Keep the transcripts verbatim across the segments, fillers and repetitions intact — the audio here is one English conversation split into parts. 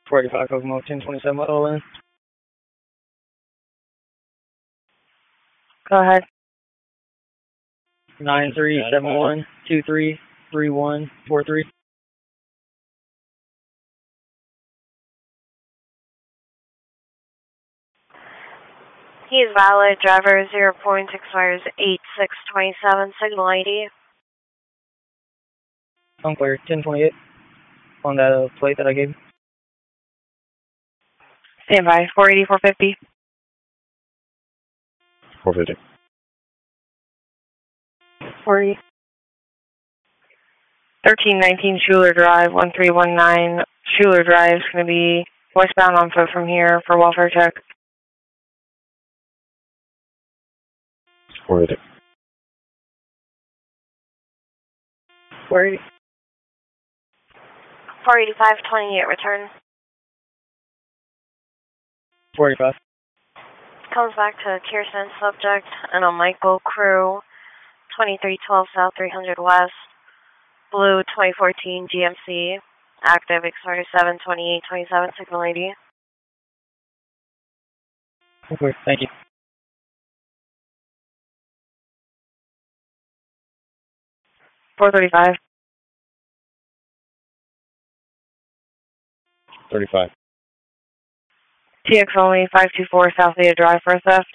four eighty-five Kokomo, ten twenty-seven O N. Go ahead. nine three seven one two three three one four three. He's valid. Driver zero point expires eight six twenty-seven. Signal I D. I'm clear. ten twenty-eight on that uh, plate that I gave you. Stand by. four eighty, four fifty. four fifty. forty. thirteen nineteen Schuler Drive, one three one nine. Schuler Drive is going to be westbound on foot from here for welfare check. four eighty. four eighty. four eighty-five twenty-eight, return. four eighty-five. Comes back to Kirsten subject and a Michael crew, twenty-three twelve South three hundred West, blue twenty fourteen G M C, active expires seven twenty-eight twenty-seven, signal I D. Okay, thank you. four thirty-five. thirty-five. T X only, five two four South Ada Drive for a theft.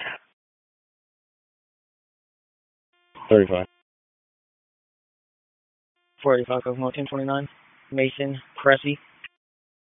thirty-five. four eighty-five Kokomo, ten twenty-nine Mason Cressy.